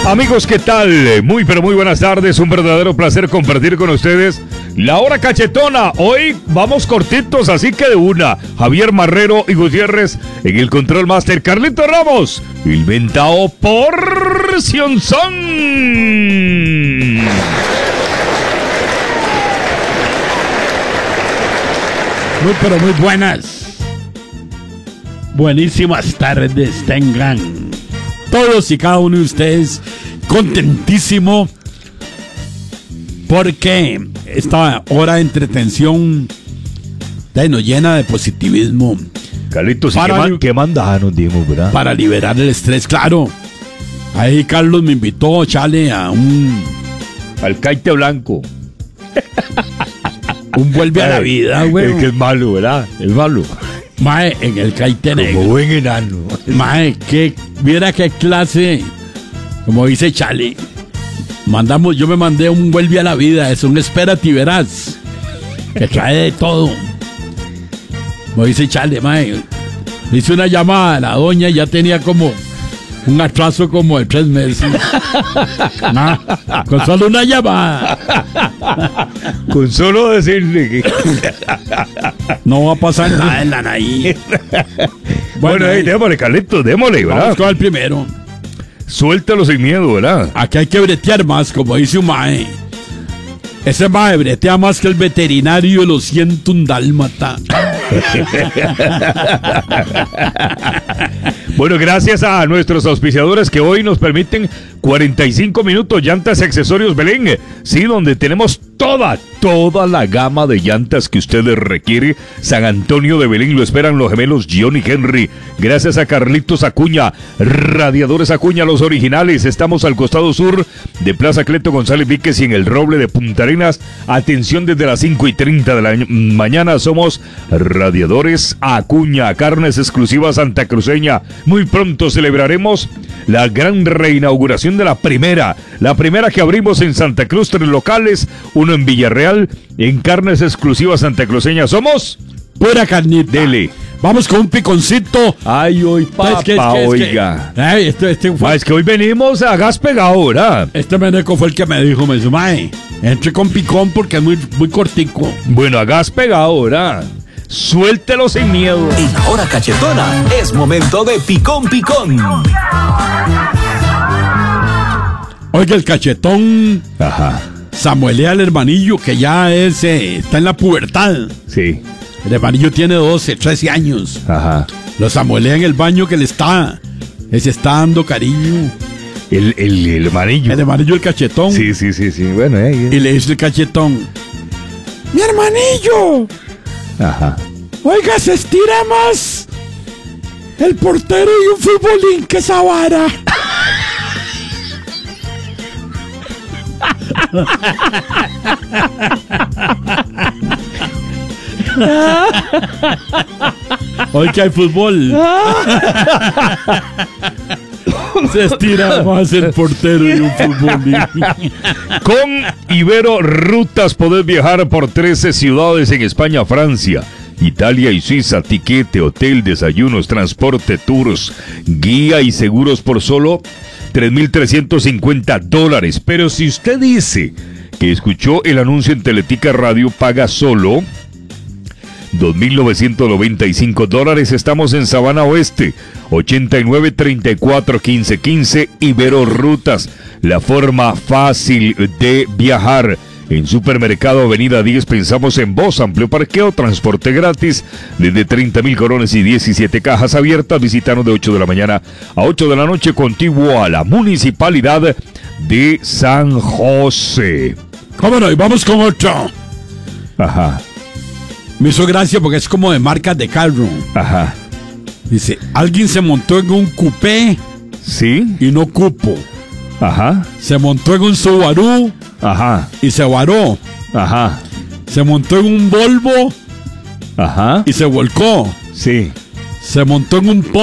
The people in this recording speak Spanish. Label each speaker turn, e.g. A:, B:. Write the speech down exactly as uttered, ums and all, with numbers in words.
A: Amigos, ¿qué tal? Muy pero muy buenas tardes, un verdadero placer compartir con ustedes la hora cachetona. Hoy vamos cortitos, así que de una. Javier Marrero y Gutiérrez en el Control Master, Carlito Ramos, inventado por Sionson.
B: Muy pero muy buenas, buenísimas tardes tengan todos y cada uno de ustedes. Contentísimo porque esta hora de entretención nos llena de positivismo.
A: Carlitos, ¿qué, man, ¿qué mandaron, dimos, verdad?
B: Para liberar el estrés, claro. Ahí Carlos me invitó, chale, a un...
A: al caite blanco.
B: Un vuelve a la vida, güey.
A: Es que es malo, ¿verdad? Es malo.
B: Mae, en el caite negro.
A: Como buen enano.
B: Mae, que, mira qué clase. Como dice Chale. Mandamos, yo me mandé un vuelve a la vida. Es un espérate y verás. Que trae de todo. Como dice Chale, mae. Hice una llamada a la doña y ya tenía como un atraso como de tres meses. Nah, con solo una llamada.
A: Con solo decirle que
B: no va a pasar nada en la nariz.
A: Bueno, ahí, démosle, Carlitos, démosle, ¿verdad?
B: Vamos con el primero.
A: Suéltalo sin miedo, ¿verdad?
B: Aquí hay que bretear más, como dice un mae. Ese mae bretea más que el veterinario, lo siento, un dálmata.
A: Bueno, gracias a nuestros auspiciadores que hoy nos permiten cuarenta y cinco minutos, Llantas y Accesorios Belén. Sí, donde tenemos toda, toda la gama de llantas que usted requiere. San Antonio de Belén lo esperan los gemelos John y Henry. Gracias a Carlitos Acuña, Radiadores Acuña, los originales. Estamos al costado sur de Plaza Cleto González Víquez y en el Roble de Punta Arenas. Atención, desde las cinco y treinta de la mañana somos Radiadores Acuña, carnes exclusivas santacruceña. Muy pronto celebraremos la gran reinauguración de la primera, la primera que abrimos en Santa Cruz, tres locales, uno en Villarreal, en carnes exclusivas santacruceña. Somos
B: pura carnita.
A: Dele.
B: Vamos con un piconcito.
A: Ay, hoy, papá, es que, es que, oiga.
B: Es que, ay, este, este fue...
A: Ma, es que hoy venimos a gas pegado, ¿verdad?
B: Este meneco fue el que me dijo, me dijo, mae, entre con picón porque es muy, muy cortico.
A: Bueno, a gas pegado, ¿verdad? Suéltelo sin miedo.
C: En la hora cachetona es momento de picón picón.
B: Oiga, el cachetón.
A: Ajá.
B: Samuelea al hermanillo que ya es, eh, está en la pubertad.
A: Sí.
B: El hermanillo tiene doce, trece años.
A: Ajá.
B: Lo samuelea en el baño que le está. Él se está dando cariño.
A: El, el, el hermanillo.
B: El hermanillo, el cachetón.
A: Sí, sí, sí, sí. Bueno, eh, eh.
B: Y le dice el cachetón: ¡mi hermanillo!
A: Ajá.
B: Oiga, se estira más el portero y un futbolín que esa vara. Hoy que hay fútbol. Se estira más el portero y un futbolín.
A: Con Ibero Rutas podés viajar por trece ciudades en España, Francia, Italia y Suiza. Tiquete, hotel, desayunos, transporte, tours, guía y seguros por solo tres mil trescientos cincuenta dólares. Pero si usted dice que escuchó el anuncio en Teletica Radio, paga solo dos mil novecientos noventa y cinco dólares. Estamos en Sabana Oeste, ochenta y nueve, treinta y cuatro, quince, quince. Ibero Rutas, la forma fácil de viajar. En Supermercado Avenida diez pensamos en vos. Amplio parqueo, transporte gratis desde treinta mil corones y diecisiete cajas abiertas. Visítanos de ocho de la mañana a ocho de la noche, contiguo a la Municipalidad de San José.
B: ¿Cómo no? Y vamos con otro.
A: Ajá.
B: Me hizo gracia porque es como de marcas de carro.
A: Ajá.
B: Dice, alguien se montó en un coupé.
A: Sí.
B: Y no cupo.
A: Ajá.
B: Se montó en un Subaru.
A: Ajá.
B: Y se varó.
A: Ajá.
B: Se montó en un Volvo.
A: Ajá.
B: Y se volcó.
A: Sí.
B: Se montó en un